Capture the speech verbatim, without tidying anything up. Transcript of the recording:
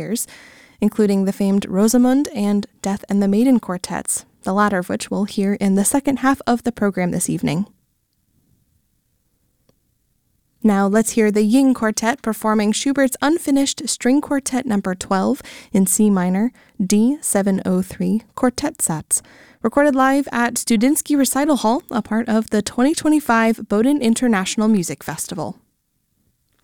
years, including the famed Rosamund and Death and the Maiden quartets, the latter of which we'll hear in the second half of the program this evening. Now let's hear the Ying Quartet performing Schubert's Unfinished String Quartet number twelve in C minor, D seven oh three Quartet Sats, recorded live at Studinsky Recital Hall, a part of the twenty twenty-five Bowdoin International Music Festival.